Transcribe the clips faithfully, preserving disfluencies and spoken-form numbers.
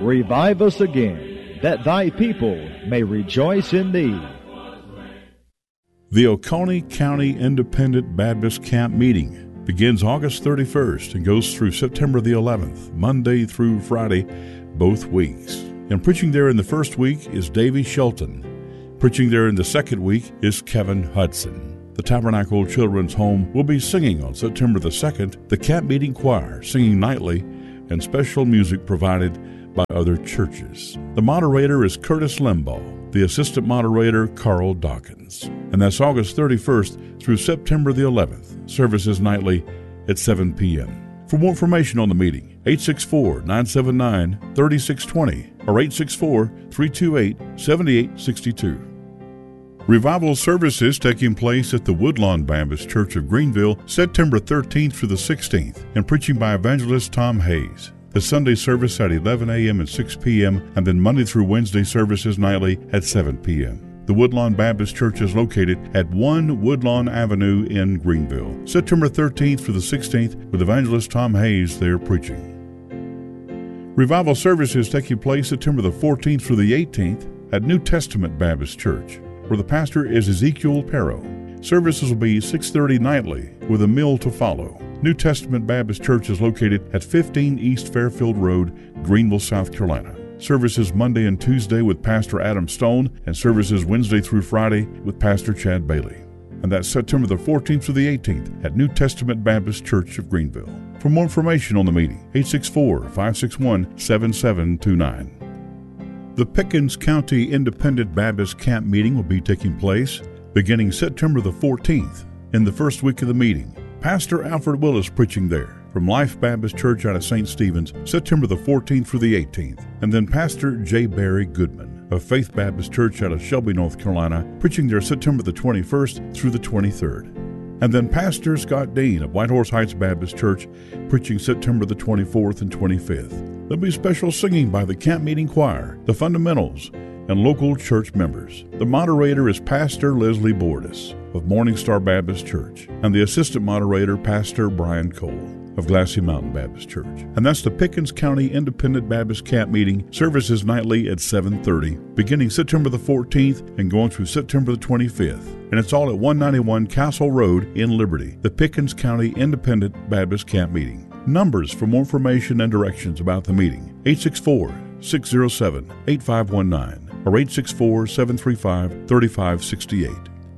Revive us again, that thy people may rejoice in thee. The Oconee County Independent Baptist Camp Meeting begins August thirty-first and goes through September the eleventh, Monday through Friday, both weeks. And preaching there in the first week is Davy Shelton. Preaching there in the second week is Kevin Hudson. The Tabernacle Children's Home will be singing on September the second, the Camp Meeting Choir singing nightly, and special music provided by other churches. The moderator is Curtis Limbaugh, the assistant moderator Carl Dawkins. And that's August thirty-first through September the eleventh. Services nightly at seven p.m. For more information on the meeting, eight six four, nine seven nine, three six two zero or eight six four, three two eight, seven eight six two. Revival services taking place at the Woodlawn Baptist Church of Greenville September thirteenth through the sixteenth, and preaching by evangelist Tom Hayes. The Sunday service at eleven a.m. and six p.m., and then Monday through Wednesday services nightly at seven p.m. The Woodlawn Baptist Church is located at one Woodlawn Avenue in Greenville. September thirteenth through the sixteenth, with evangelist Tom Hayes there preaching. Revival services taking place September the fourteenth through the eighteenth at New Testament Baptist Church, where the pastor is Ezekiel Perro. Services will be six thirty nightly, with a meal to follow. New Testament Baptist Church is located at fifteen East Fairfield Road, Greenville, South Carolina. Services Monday and Tuesday with Pastor Adam Stone, and services Wednesday through Friday with Pastor Chad Bailey. And that's September the fourteenth through the eighteenth at New Testament Baptist Church of Greenville. For more information on the meeting, eight six four, five six one, seven seven two nine. The Pickens County Independent Baptist Camp Meeting will be taking place beginning September the fourteenth. In the first week of the meeting, Pastor Alfred Willis preaching there from Life Baptist Church out of Saint Stephen's, September the fourteenth through the eighteenth. And then Pastor J. Barry Goodman of Faith Baptist Church out of Shelby, North Carolina, preaching there September the twenty-first through the twenty-third. And then Pastor Scott Dean of Whitehorse Heights Baptist Church, preaching September the twenty-fourth and twenty-fifth. There'll be special singing by the Camp Meeting Choir, the Fundamentals, and local church members. The moderator is Pastor Leslie Bordis of Morning Star Baptist Church, and the assistant moderator, Pastor Brian Cole of Glassy Mountain Baptist Church. And that's the Pickens County Independent Baptist Camp Meeting. Services nightly at seven thirty, beginning September the fourteenth and going through September the twenty-fifth. And it's all at one ninety-one Castle Road in Liberty, the Pickens County Independent Baptist Camp Meeting. Numbers for more information and directions about the meeting, eight six four, six zero seven, eight five one nine or eight six four, seven three five, three five six eight.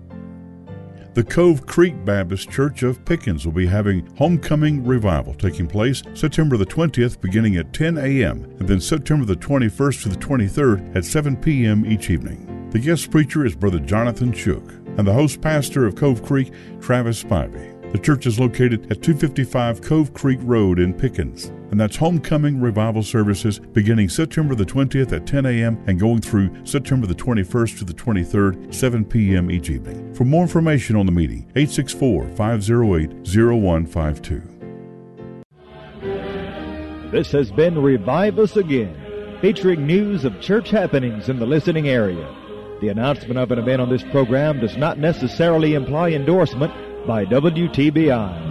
The Cove Creek Baptist Church of Pickens will be having Homecoming Revival taking place September the twentieth beginning at ten a.m. and then September the twenty-first to the twenty-third at seven p.m. each evening. The guest preacher is Brother Jonathan Shook, and the host pastor of Cove Creek, Travis Spivey. The church is located at two fifty-five Cove Creek Road in Pickens, and that's Homecoming Revival services beginning September the twentieth at ten a.m. and going through September the twenty-first to the twenty-third, seven p.m. each evening. For more information on the meeting, eight six four, five zero eight, zero one five two. This has been Revive Us Again, featuring news of church happenings in the listening area. The announcement of an event on this program does not necessarily imply endorsement by W T B I.